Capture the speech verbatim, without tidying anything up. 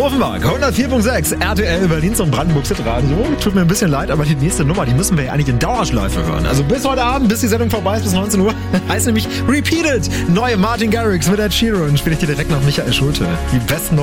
Offenbach, hundertvier Komma sechs, R T L Berlin zum Brandenburg Hitradio. Tut mir ein bisschen leid, aber die nächste Nummer, die müssen wir ja eigentlich in Dauerschleife hören. Also bis heute Abend, bis die Sendung vorbei ist, bis neunzehn Uhr. Heißt nämlich Repeated. Neue Martin Garrix mit Ed Sheeran. Spiele ich dir direkt nach Michael Schulte. Die besten